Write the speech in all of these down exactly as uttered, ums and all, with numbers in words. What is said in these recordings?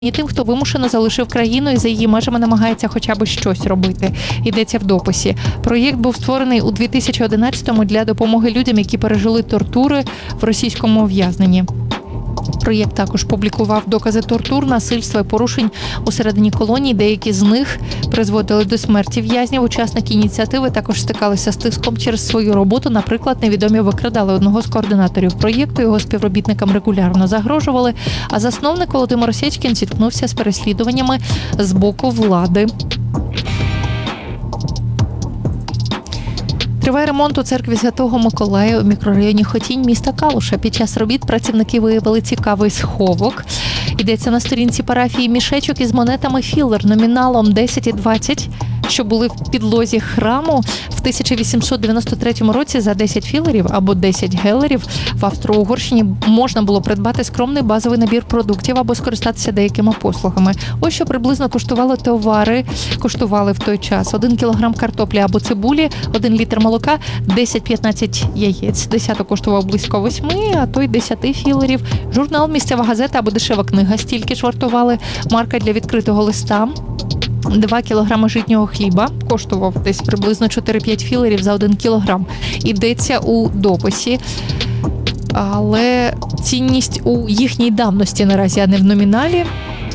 І тим, хто вимушено залишив країну і за її межами намагається хоча б щось робити. Йдеться в дописі. Проєкт був створений у дві тисячі одинадцятому для допомоги людям, які пережили тортури в російському ув'язненні. Проєкт також публікував докази тортур, насильства і порушень усередині колонії. Деякі з них призводили до смерті в'язнів. Учасники ініціативи також стикалися з тиском через свою роботу. Наприклад, невідомі викрадали одного з координаторів проєкту, його співробітникам регулярно загрожували, а засновник Володимир Осєчкін зіткнувся з переслідуваннями з боку влади. Триває ремонт у церкві Святого Миколая у мікрорайоні Хотінь міста Калуша. Під час робіт працівники виявили цікавий сховок. Йдеться на сторінці парафії мішечок із монетами філер номіналом десять і двадцять, що були в підлозі храму. В тисяча вісімсот дев'яносто третьому році за десять філерів або десять гелерів в Австро-Угорщині можна було придбати скромний базовий набір продуктів або скористатися деякими послугами. Ось що приблизно коштували товари, коштували в той час. Один кілограм картоплі або цибулі, один літр молока, десять-п'ятнадцять яєць. Десяток коштував близько восьми, а то й десяти філерів. Журнал, місцева газета або дешева книга стільки ж вартували. Марка для відкритого листа. Два кілограми житнього хліба коштував десь приблизно чотири-п'ять філерів за один кілограм. Йдеться у дописі. Але цінність у їхній давності наразі, а не в номіналі.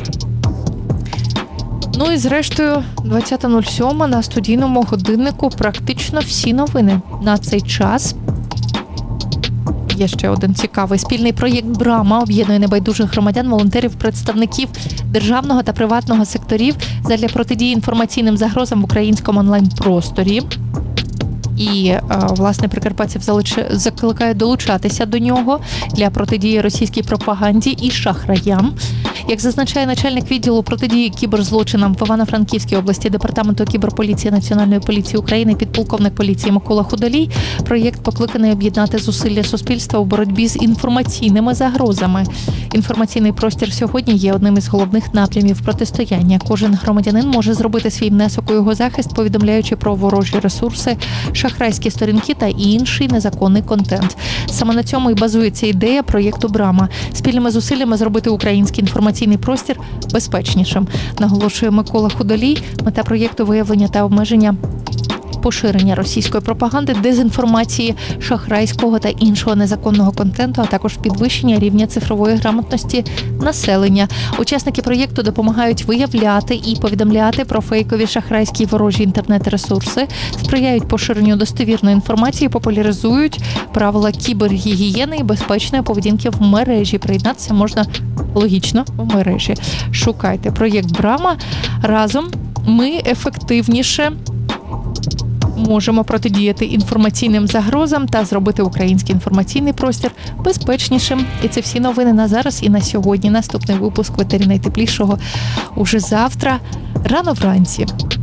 Ну і зрештою, двадцята нуль сьома на студійному годиннику практично всі новини на цей час. Є ще один цікавий спільний проєкт «Брама» об'єднує небайдужих громадян, волонтерів, представників державного та приватного секторів задля протидії інформаційним загрозам в українському онлайн-просторі. І, власне, прикарпатців закликає долучатися до нього для протидії російській пропаганді і шахраям. Як зазначає начальник відділу протидії кіберзлочинам в Івано-Франківській області Департаменту кіберполіції Національної поліції України, підполковник поліції Микола Худолій, проєкт покликаний об'єднати зусилля суспільства у боротьбі з інформаційними загрозами. Інформаційний простір сьогодні є одним із головних напрямів протистояння. Кожен громадянин може зробити свій внесок у його захист, повідомляючи про ворожі ресурси, шахрайські сторінки та інший незаконний контент. Саме на цьому і базується ідея проєкту «Брама» – спільними зусиллями зробити український інформаційний простір безпечнішим, наголошує Микола Худолій. Мета проєкту – виявлення та обмеження поширення російської пропаганди, дезінформації, шахрайського та іншого незаконного контенту, а також підвищення рівня цифрової грамотності населення. Учасники проєкту допомагають виявляти і повідомляти про фейкові шахрайські ворожі інтернет-ресурси, сприяють поширенню достовірної інформації, популяризують правила кібергігієни і безпечної поведінки в мережі. Приєднатися можна логічно в мережі. Шукайте проєкт «Брама». Разом ми ефективніше можемо протидіяти інформаційним загрозам та зробити український інформаційний простір безпечнішим. І це всі новини на зараз і на сьогодні. Наступний випуск «Ветері найтеплішого» уже завтра, рано вранці.